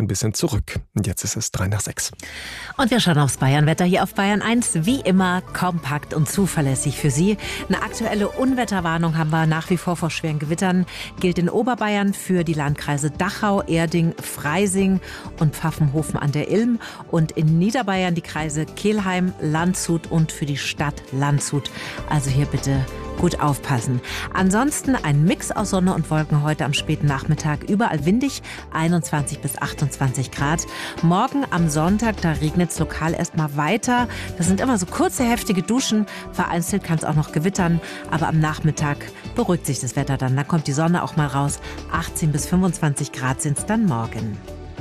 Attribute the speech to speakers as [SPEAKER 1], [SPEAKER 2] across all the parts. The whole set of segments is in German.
[SPEAKER 1] ein bisschen zurück. Und jetzt ist es 3 nach 6.
[SPEAKER 2] Und wir schauen aufs Bayernwetter hier auf Bayern 1. Wie immer kompakt und zuverlässig für Sie. Eine aktuelle Unwetterwarnung haben wir nach wie vor schweren Gewittern. Gilt in Oberbayern für die Landkreise Dachau, Erding, Freising und Pfaffenhofen an der Ilm. Und in Niederbayern die Kreise Kelheim, Landshut und für die Stadt Landshut. Also hier bitte gut aufpassen. Ansonsten ein Mix aus Sonne und Wolken heute am späten Nachmittag. Überall windig, 21 bis 28 Grad. Morgen am Sonntag, da regnet es lokal erstmal weiter. Das sind immer so kurze, heftige Duschen. Vereinzelt kann es auch noch gewittern. Aber am Nachmittag beruhigt sich das Wetter dann. Da kommt die Sonne auch mal raus. 18 bis 25 Grad sind es dann morgen.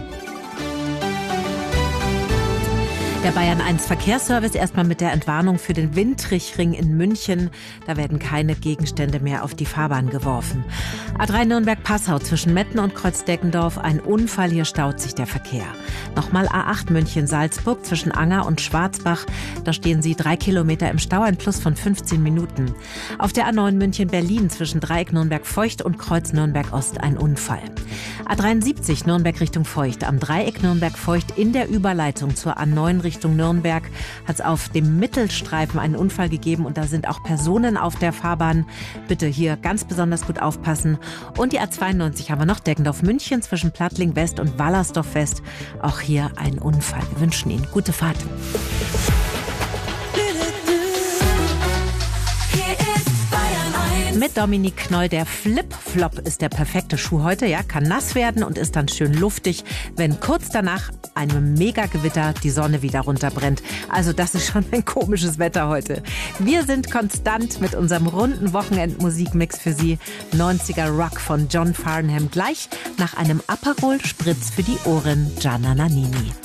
[SPEAKER 2] Der Bayern 1 Verkehrsservice erstmal mit der Entwarnung für den Windtrichring in München. Da werden keine Gegenstände mehr auf die Fahrbahn geworfen. A3 Nürnberg-Passau zwischen Metten und Kreuzdeckendorf. Ein Unfall, hier staut sich der Verkehr. Nochmal A8 München-Salzburg zwischen Anger und Schwarzbach. Da stehen Sie 3 Kilometer im Stau, ein Plus von 15 Minuten. Auf der A9 München-Berlin zwischen Dreieck Nürnberg-Feucht und Kreuz Nürnberg-Ost ein Unfall. A73 Nürnberg Richtung Feucht. Am Dreieck Nürnberg-Feucht in der Überleitung zur A9 Richtung Nürnberg hat es auf dem Mittelstreifen einen Unfall gegeben und da sind auch Personen auf der Fahrbahn. Bitte hier ganz besonders gut aufpassen. Und die A92 haben wir noch, Deggendorf München zwischen Plattling West und Wallersdorf West. Auch hier ein Unfall. Wir wünschen Ihnen gute Fahrt. Mit Dominik Knoll, der Flip-Flop ist der perfekte Schuh heute. Ja, kann nass werden und ist dann schön luftig, wenn kurz danach einem Megagewitter die Sonne wieder runterbrennt. Also das ist schon ein komisches Wetter heute. Wir sind konstant mit unserem runden Wochenendmusikmix für Sie. 90er Rock von John Farnham. Gleich nach einem Aperol Spritz für die Ohren, Gianna Nannini.